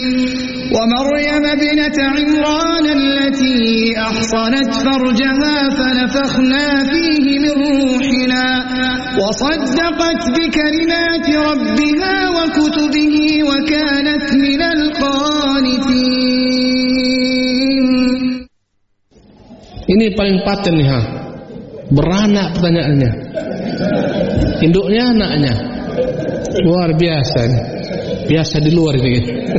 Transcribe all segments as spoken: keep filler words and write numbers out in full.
ومريم ابنة عمران التي أحصنت فرجها فنفخنا فيه من روحنا وصدقت بكلمات ربها وكتبه وكانت من القانتين. Ini paling paten nih, ha. Beranak pertanyaannya. Induknya anaknya. Luar biasa nih. Biasa di luar ini.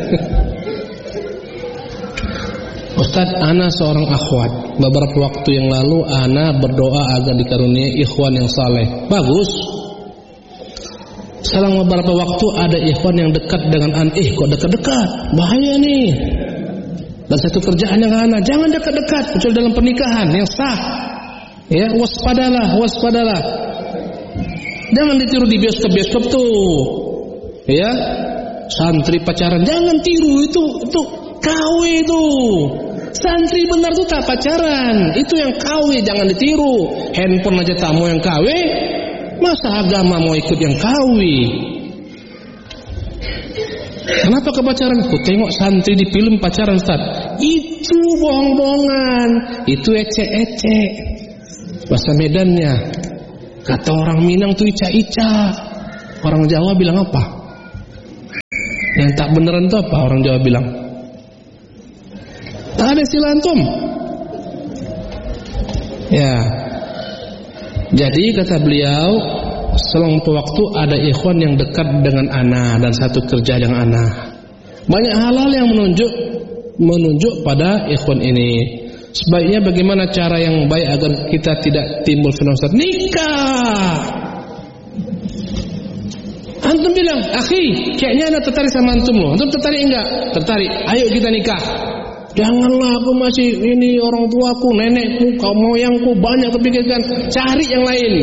Ustaz, ana seorang akhwat. Beberapa waktu yang lalu ana berdoa agar dikaruniai ikhwan yang saleh. Bagus. Selang beberapa waktu ada ikhwan yang dekat dengan ana. Eh, kok dekat-dekat? Bahaya nih. Dan satu kerjaan yang ana, jangan dekat-dekat kecuali dalam pernikahan yang sah. Ya, waspadalah, waspadalah. Jangan ditiru di bioskop-bioskop tuh. Ya. Santri pacaran, jangan tiru itu, itu K W itu. Santri benar tuh tak pacaran, itu yang K W, jangan ditiru. Handphone aja tak mau yang K W, masa agama mau ikut yang K W? Kenapa kepacaran? Ku tengok santri di film pacaran, Ustaz. Itu bohong-bohongan, itu ecek-ecek. Bahasa Medannya, kata orang Minang tuh ica-ica. Orang Jawa bilang apa? Yang tak beneran itu apa orang Jawa bilang? Tak ada istilah antum. Ya. Jadi kata beliau, selang waktu ada ikhwan yang dekat dengan ana dan satu kerja dengan ana. Banyak hal-hal yang menunjuk menunjuk pada ikhwan ini. Sebaiknya bagaimana cara yang baik agar kita tidak timbul fenomena nikah? Antum bilang, akhi, kayaknya anak tertarik sama antum loh. Antum tertarik enggak? Tertarik. Ayo kita nikah. Janganlah, aku masih ini orang tuaku, nenekku, kaum moyangku banyak kepikirkan. Cari yang lain.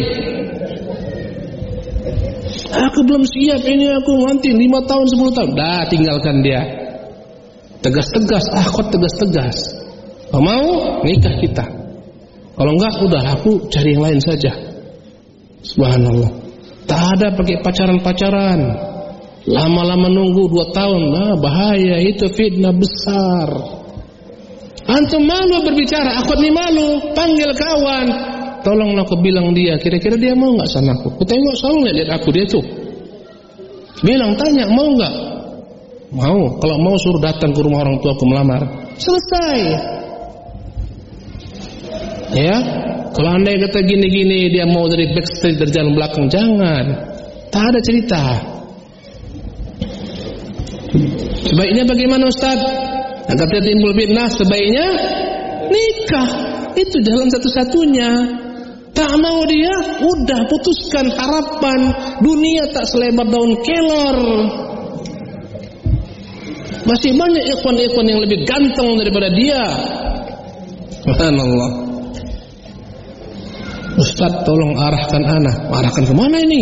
Aku belum siap ini, aku nanti lima tahun sepuluh tahun. Dah, tinggalkan dia. Tegas-tegas, akhwat tegas-tegas. Kalau mau nikah kita. Kalau enggak, udah aku cari yang lain saja. Subhanallah. Tak ada pakai pacaran-pacaran. Lama-lama nunggu dua tahun, nah bahaya, itu fitnah besar. Antum malu berbicara, akhwat ni malu, panggil kawan. Tolonglah aku bilang dia, kira-kira dia mau enggak sama aku? Aku tengok selalu enggak lihat aku dia tuh. Bilang, tanya, mau enggak? Mau. Kalau mau suruh datang ke rumah orang tua aku melamar. Selesai. Ya. Kalau andai kata gini-gini dia mau dari backstreet dari jalan belakang, jangan. Tak ada cerita. Sebaiknya bagaimana Ustaz? Agar tidak timbul fitnah, sebaiknya nikah. Itu jalan satu-satunya. Tak mau dia, udah putuskan harapan. Dunia tak selebar daun kelor. Masih banyak ikhwan-ikhwan yang lebih ganteng daripada dia. Subhanallah. Ustaz, tolong arahkan anak. Arahkan kemana ini?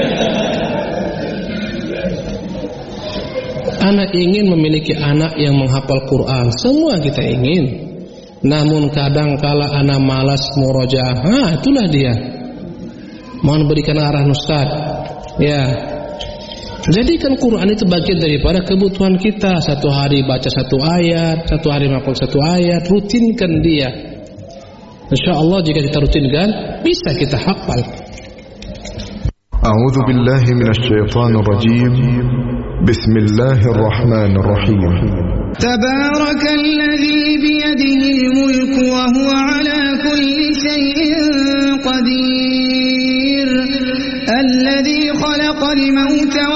Anak ingin memiliki anak yang menghafal Quran. Semua kita ingin. Namun kadang kala anak malas murojaah. Ha, itulah dia. Mohon berikan arahan Ustaz. Ya. Jadikan Quran itu bagian daripada kebutuhan kita. Satu hari baca satu ayat, satu hari menghafal satu ayat. Rutinkan dia. InsyaAllah jika kita rutinkan, bisa kita hafal. A'udzu billahi minasy syaithanir rajim. Bismillahirrahmanirrahim. Tabarakalladzi biyadihil mulku wa huwa ala kulli syai'in qadir. Alladzi khalaqal mauta